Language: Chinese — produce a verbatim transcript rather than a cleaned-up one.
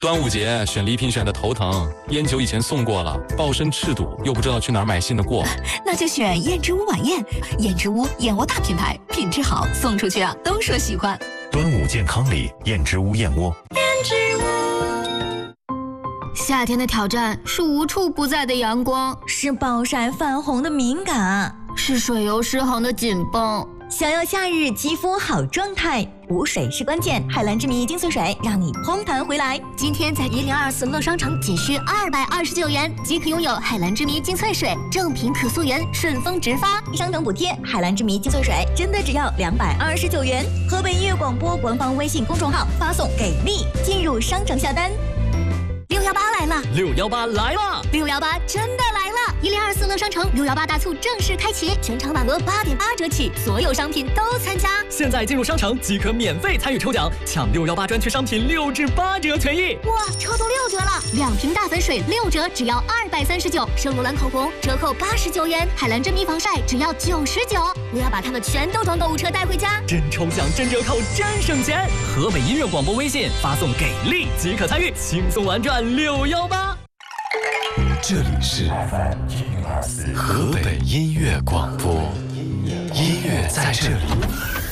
端午节选礼品选的头疼，烟酒以前送过了，抱身赤赌，又不知道去哪儿买新的过。 那就选燕之屋晚宴，燕之屋燕窝大品牌，品质好，送出去啊都说喜欢。 端午健康礼，燕之屋燕窝。 燕之屋。 夏天的挑战是无处不在的阳光， 是暴晒泛红的敏感， 是水油失衡的紧绷。 想要夏日肌肤好状态，补水是关键。海蓝之谜精粹水让你嘭弹回来。 今天在一零二四乐商城仅需二百二十九元即可拥有海蓝之谜精粹水，正品可溯源，顺丰直发， 商城补贴。海蓝之谜精粹水真的只要两百二十九元。河北音乐广播官方微信公众号发送给力，进入商城下单。 六幺八来了， 六幺八来了， 六幺八真的来了！一零二四乐商城六幺八大促正式开启，全场满额八点八折起，所有商品都参加。 现在进入商城即可免费参与抽奖，抢六幺八专区商品六至八折权益。 哇，抽到六折了！两瓶大粉水六折，只要二百三十九；圣罗兰口红折扣八十九元；海蓝真皮防晒只要九十九。我要把它们全都装购物车带回家， 真抽奖真折扣真省钱！河北音乐广播微信发送给力即可参与，轻松玩转六幺八。 这里是河北音乐广播，音乐在这里。